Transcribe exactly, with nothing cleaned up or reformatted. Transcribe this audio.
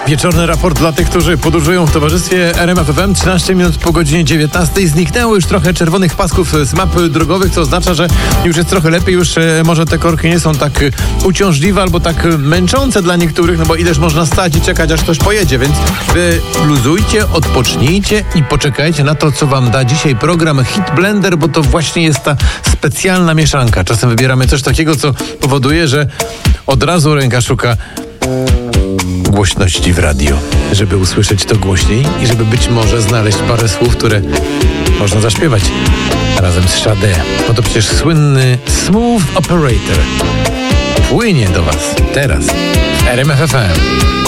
Wieczorny raport dla tych, którzy podróżują w towarzystwie R M F F M. trzynaście minut po godzinie dziewiętnastej. Zniknęło już trochę czerwonych pasków z map drogowych, co oznacza, że już jest trochę lepiej. Już e, może te korki nie są tak uciążliwe albo tak męczące dla niektórych, no bo ileż można stać i czekać, aż ktoś pojedzie. Więc wy luzujcie, odpocznijcie i poczekajcie na to, co wam da dzisiaj program Hit Blender, bo to właśnie jest ta specjalna mieszanka. Czasem wybieramy coś takiego, co powoduje, że od razu ręka szuka głośności w radiu, żeby usłyszeć to głośniej i żeby być może znaleźć parę słów, które można zaśpiewać razem z Sade. No to przecież słynny Smooth Operator płynie do was teraz w R M F F M.